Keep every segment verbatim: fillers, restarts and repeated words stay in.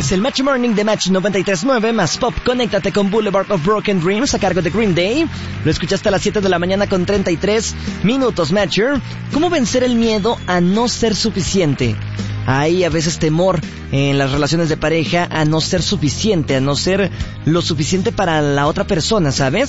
Es el Match Morning de Match noventa y tres punto nueve más Pop. Conéctate con Boulevard of Broken Dreams a cargo de Green Day. Lo escuchaste a las siete de la mañana con treinta y tres minutos, Matcher. ¿Cómo vencer el miedo a no ser suficiente? Hay a veces temor en las relaciones de pareja a no ser suficiente, a no ser lo suficiente para la otra persona, ¿sabes?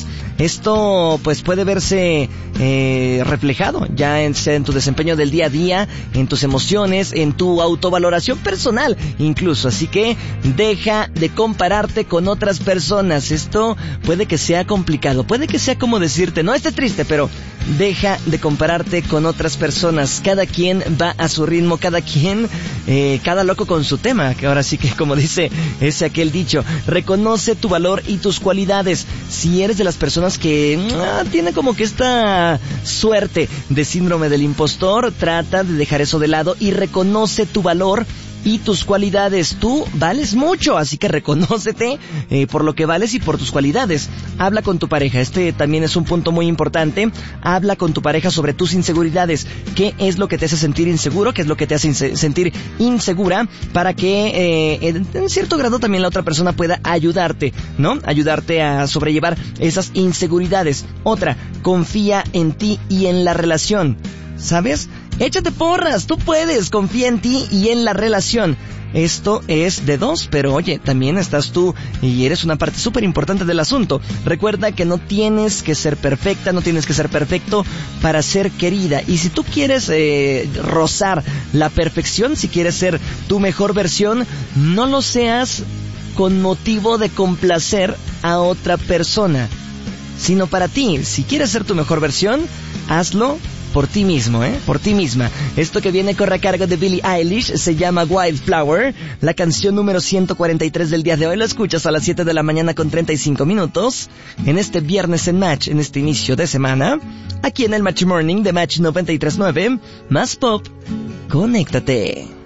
Esto pues puede verse eh, reflejado ya en, en tu desempeño del día a día, en tus emociones, en tu autovaloración personal incluso. Así que deja de compararte con otras personas. Esto puede que sea complicado, puede que sea como decirte, no estés triste, pero deja de compararte con otras personas. Cada quien va a su ritmo, cada quien... Eh, cada loco con su tema, que ahora sí que como dice ese aquel dicho, reconoce tu valor y tus cualidades. Si eres de las personas que ah, tiene como que esta suerte de síndrome del impostor, trata de dejar eso de lado y reconoce tu valor y tus cualidades. Tú vales mucho, así que reconócete eh, por lo que vales y por tus cualidades. Habla con tu pareja, este también es un punto muy importante. Habla con tu pareja sobre tus inseguridades. ¿Qué es lo que te hace sentir inseguro? ¿Qué es lo que te hace inse- sentir insegura? Para que eh, en, en cierto grado también la otra persona pueda ayudarte, ¿no? Ayudarte a sobrellevar esas inseguridades. Otra, confía en ti y en la relación. ¿Sabes? Échate porras, tú puedes, confía en ti y en la relación. Esto es de dos, pero oye, también estás tú y eres una parte súper importante del asunto. Recuerda que no tienes que ser perfecta, no tienes que ser perfecto para ser querida. Y si tú quieres eh, rozar la perfección, si quieres ser tu mejor versión, no lo seas con motivo de complacer a otra persona, sino para ti. Si quieres ser tu mejor versión, hazlo por ti mismo, ¿eh? Por ti misma. Esto que viene corre a cargo de Billie Eilish se llama Wildflower, la canción número ciento cuarenta y tres del día de hoy. La escuchas a las siete de la mañana con treinta y cinco minutos, en este viernes en Match, en este inicio de semana, aquí en el Match Morning de Match noventa y tres punto nueve, más Pop. Conéctate.